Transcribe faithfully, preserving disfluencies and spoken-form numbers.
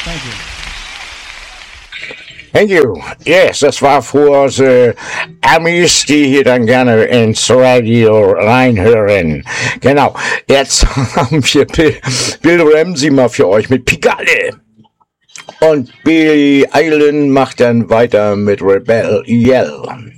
Thank you. Thank you. Yes, das war für die Amis, die hier dann gerne ins Radio reinhören. Genau. Jetzt haben wir Bill, Bill Ramsey mal für euch mit Pigalle. Und Billy Island macht dann weiter mit Rebel Yell.